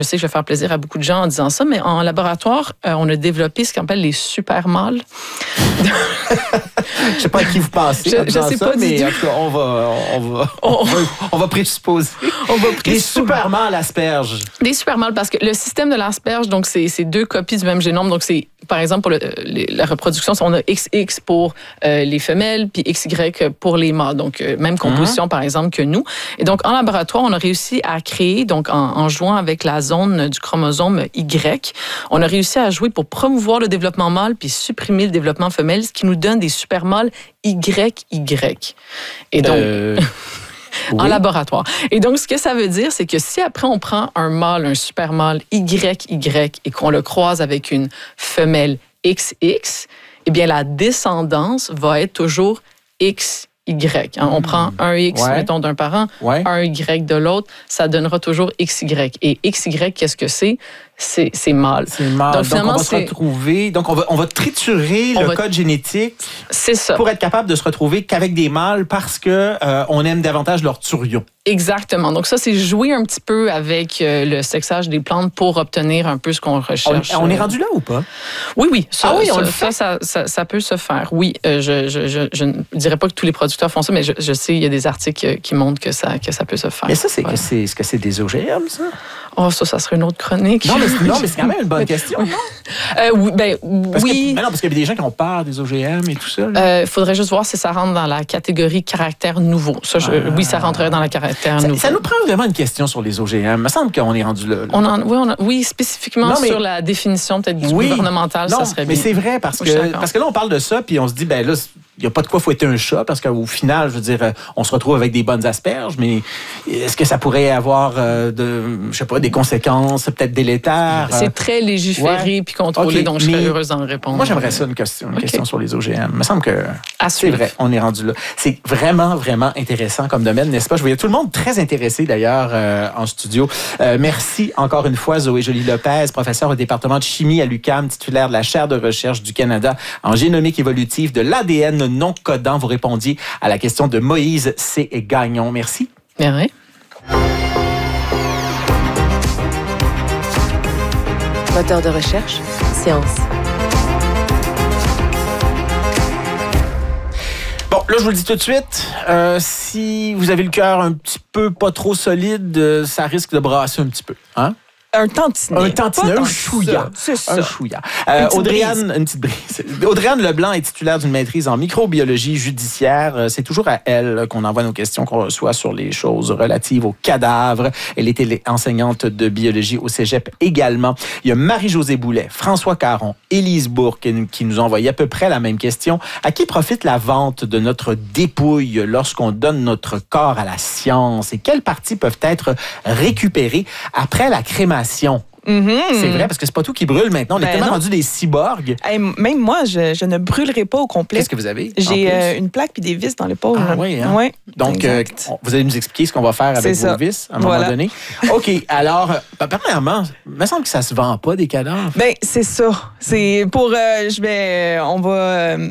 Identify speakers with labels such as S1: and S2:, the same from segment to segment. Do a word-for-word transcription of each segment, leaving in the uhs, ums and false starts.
S1: Je sais que je vais faire plaisir à beaucoup de gens en disant ça, mais en laboratoire, euh, on a développé ce qu'on appelle les super mâles.
S2: Je ne sais pas à qui vous pensez
S1: je,
S2: en disant
S1: je sais
S2: ça,
S1: pas
S2: mais
S1: du
S2: en tout cas, on va, on va, on va, on va présupposer.
S1: On va
S2: Les super mâles asperges.
S1: Des super mâles, parce que le système de l'asperge, donc c'est, c'est deux copies du même génome. Donc c'est, par exemple, pour le, les, la reproduction, on a X X pour euh, les femelles, puis X Y pour les mâles. Donc euh, même composition, mm-hmm. par exemple, que nous. Et donc en laboratoire, on a réussi à créer, donc en, en jouant avec la zone du chromosome Y, on a réussi à jouer pour promouvoir le développement mâle puis supprimer le développement femelle, ce qui nous donne des super mâles Y Y. Et donc... Euh... en oui. laboratoire. Et donc, ce que ça veut dire, c'est que si après on prend un mâle, un super mâle Y Y et qu'on le croise avec une femelle X X, eh bien, la descendance va être toujours X Y. Hein? On prend un X, ouais. mettons, d'un parent, ouais. un Y de l'autre, ça donnera toujours X Y. Et X Y, qu'est-ce que c'est? C'est, c'est mâle.
S2: C'est mâle. Donc, donc on va c'est... se retrouver... Donc, on va, on va triturer on le va... code génétique
S1: c'est ça.
S2: Pour être capable de se retrouver qu'avec des mâles parce qu'on euh, aime davantage leur turion.
S1: Exactement. Donc, ça, c'est jouer un petit peu avec euh, le sexage des plantes pour obtenir un peu ce qu'on recherche.
S2: On, on est rendu là ou pas?
S1: Oui, oui. Ça,
S2: ah oui,
S1: ça,
S2: on le
S1: ça,
S2: fait?
S1: Ça, ça, ça peut se faire. Oui. Euh, je, je, je, je ne dirais pas que tous les producteurs font ça, mais je, je sais, il y a des articles qui montrent que ça, que ça peut se faire.
S2: Mais ça, c'est,
S1: ouais.
S2: que c'est, est-ce que c'est des O G M, ça?
S1: Oh, ça, ça serait une autre chronique.
S2: Non, mais c'est, non, mais c'est quand même une bonne question, non?
S1: Euh, oui, ben,
S2: parce
S1: oui.
S2: Que, ben non, parce qu'il y a des gens qui ont peur des O G M et tout ça. Il
S1: euh, faudrait juste voir si ça rentre dans la catégorie caractère nouveau. Ça, je, ah. Oui, ça rentrerait dans la caractère
S2: ça,
S1: nouveau.
S2: Ça nous prend vraiment une question sur les O G M. Il me semble qu'on est rendu là. là.
S1: On en, oui, on a, oui, spécifiquement non, mais, sur la définition peut-être du oui, gouvernemental,
S2: non,
S1: ça serait
S2: mais
S1: bien.
S2: Mais c'est vrai, parce que, parce que là, on parle de ça, puis on se dit, ben là, il n'y a pas de quoi fouetter un chat, parce qu'au final, je veux dire, on se retrouve avec des bonnes asperges, mais est-ce que ça pourrait avoir, euh, de, je sais pas, des conséquences peut-être délétères?
S1: C'est très légiféré ouais. puis contrôlé, okay, donc je serais heureuse d'en répondre.
S2: Moi, j'aimerais ça, une question, une okay. question sur les O G M. Il me semble que
S1: à
S2: c'est suivre. Vrai, on est rendu là. C'est vraiment, vraiment intéressant comme domaine, n'est-ce pas? Je voyais tout le monde très intéressé, d'ailleurs, euh, en studio. Euh, merci encore une fois, Zoé Joly-Lopez, professeure au département de chimie à l'U Q A M, titulaire de la chaire de recherche du Canada en génomique évolutive de l'A D N non codant. Vous répondiez à la question de Moïse C. Gagnon. Merci.
S1: Bien.
S3: Moteur de recherche, science.
S2: Bon, là, je vous le dis tout de suite, euh, si vous avez le cœur un petit peu pas trop solide, euh, ça risque de brasser un petit peu. Hein?
S1: Un tantinet.
S2: Un tantinet, un chouïa.
S1: C'est ça.
S2: Un chouïa. Euh, une Audrey-Anne, une petite brise. Audrey-Anne Leblanc est titulaire d'une maîtrise en microbiologie judiciaire. C'est toujours à elle qu'on envoie nos questions qu'on reçoit sur les choses relatives aux cadavres. Elle était enseignante de biologie au Cégep également. Il y a Marie-Josée Boulet, François Caron, Élise Bourque qui nous ont envoyé à peu près la même question. À qui profite la vente de notre dépouille lorsqu'on donne notre corps à la science? Et quelles parties peuvent être récupérées après la crémation? Mm-hmm. C'est vrai, parce que c'est pas tout qui brûle maintenant. On ben est tellement rendu des cyborgs.
S4: Hey, même moi, je, je ne brûlerai pas au complet.
S2: Qu'est-ce que vous avez?
S4: J'ai euh, une plaque puis des vis dans l'épaule.
S2: Ah oui, hein?
S4: Ouais,
S2: donc, euh, vous allez nous expliquer ce qu'on va faire avec vos vis à un voilà. moment donné. OK, alors, ben, premièrement, il me semble que ça se vend pas, des cadavres.
S4: Ben, c'est ça. C'est pour... Euh, je vais... On va... Euh,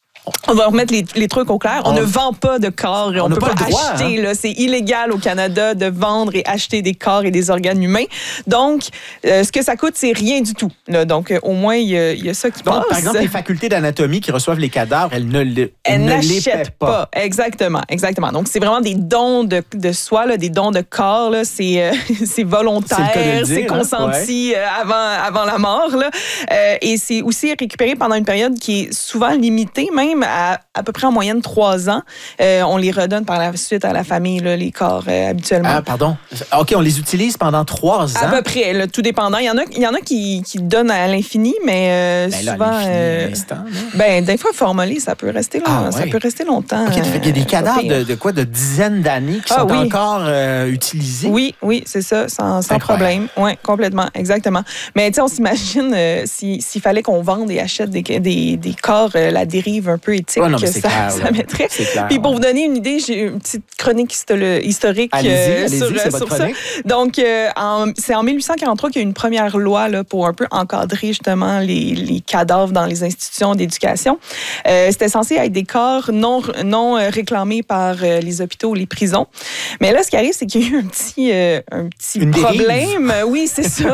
S4: On va remettre les, les trucs au clair. On, on ne vend pas de corps. On ne peut pas, pas droit, acheter. Hein? Là, c'est illégal au Canada de vendre et acheter des corps et des organes humains. Donc, euh, ce que ça coûte, c'est rien du tout. Là, donc, euh, au moins, il y, y a ça qui
S2: donc,
S4: passe.
S2: Par exemple, les facultés d'anatomie qui reçoivent les cadavres, elles ne, le,
S4: elles
S2: ne
S4: les
S2: paient pas.
S4: pas. Exactement, exactement. Donc, c'est vraiment des dons de, de soi, là, des dons de corps. Là. C'est, euh, c'est volontaire, c'est, dire, c'est consenti hein? ouais. avant, avant la mort. Là. Euh, et c'est aussi récupéré pendant une période qui est souvent limitée, même à à peu près en moyenne trois ans. Euh, on les redonne par la suite à la famille, là, les corps, euh, habituellement.
S2: Ah, pardon. OK, on les utilise pendant trois ans?
S4: À peu près, là, tout dépendant. Il y en a, il y en a qui, qui donnent à l'infini, mais euh, ben là, souvent... À euh,
S2: l'instant,
S4: ben, des fois, formolé, ça peut rester, long, ah, ouais. ça peut rester longtemps.
S2: OK, il y a des cadavres de, de quoi? De dizaines d'années qui ah, sont oui. encore euh, utilisés?
S4: Oui, oui, c'est ça, sans, sans problème. Oui, complètement, exactement. Mais tu sais, on s'imagine euh, si, s'il fallait qu'on vende et achète des, des, des corps, euh, la dérive un peu peu éthique
S2: oh non,
S4: que ça,
S2: clair,
S4: ça mettrait.
S2: Clair,
S4: Puis pour
S2: ouais.
S4: vous donner une idée, j'ai une petite chronique historique
S2: allez-y,
S4: euh,
S2: allez-y,
S4: sur,
S2: c'est
S4: sur
S2: votre
S4: ça. Donc, euh, en, c'est en mille huit cent quarante-trois qu'il y a eu une première loi là, pour un peu encadrer justement les, les cadavres dans les institutions d'éducation. Euh, c'était censé être des corps non, non réclamés par euh, les hôpitaux ou les prisons. Mais là, ce qui arrive, c'est qu'il y a eu un petit, euh, un petit
S2: une
S4: problème.
S2: Dérive.
S4: Oui, c'est ça.